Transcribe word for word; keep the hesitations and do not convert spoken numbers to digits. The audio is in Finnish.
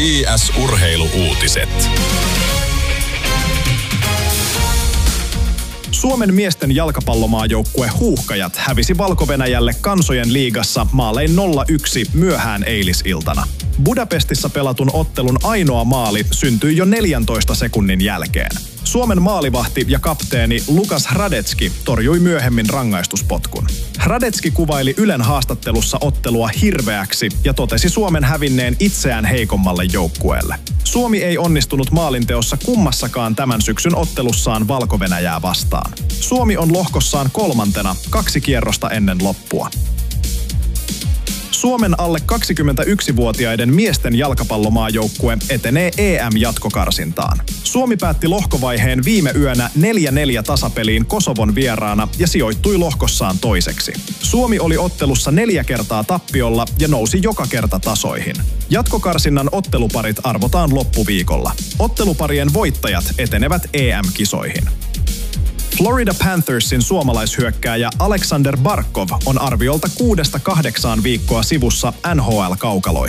J S-urheiluuutiset. Suomen miesten jalkapallomaajoukkue Huuhkajat hävisi Valko-Venäjälle Kansojen liigassa maalein nolla yksi myöhään eilisiltana. Budapestissa pelatun ottelun ainoa maali syntyi jo neljäntoista sekunnin jälkeen. Suomen maalivahti ja kapteeni Lukas Hradecki torjui myöhemmin rangaistuspotkun. Hradecki kuvaili Ylen haastattelussa ottelua hirveäksi ja totesi Suomen hävinneen itseään heikommalle joukkueelle. Suomi ei onnistunut maalinteossa kummassakaan tämän syksyn ottelussaan Valko-Venäjää vastaan. Suomi on lohkossaan kolmantena kaksi kierrosta ennen loppua. Suomen alle kaksikymmentäyksivuotiaiden miesten jalkapallomaajoukkue etenee E M-jatkokarsintaan. Suomi päätti lohkovaiheen viime yönä neljä neljä tasapeliin Kosovon vieraana ja sijoittui lohkossaan toiseksi. Suomi oli ottelussa neljä kertaa tappiolla ja nousi joka kerta tasoihin. Jatkokarsinnan otteluparit arvotaan loppuviikolla. Otteluparien voittajat etenevät E M-kisoihin. Florida Panthersin suomalaishyökkääjä Aleksander Barkov on arviolta kuudesta kahdeksaan viikkoa sivussa N H L-kaukaloista.